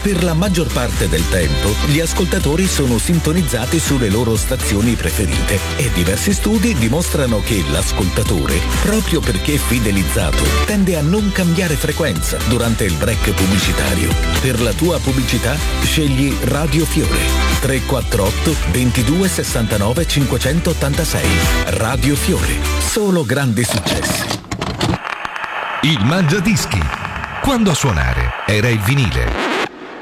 Per la maggior parte del tempo, gli ascoltatori sono sintonizzati sulle loro stazioni preferite e diversi studi dimostrano che l'ascoltatore, proprio perché fidelizzato, tende a non cambiare frequenza durante il break pubblicitario. Per la tua pubblicità, scegli Radio Fiore. 348 22 69 586. Radio Fiore. Solo grandi successi. Il Mangiadischi. Quando a suonare era il vinile.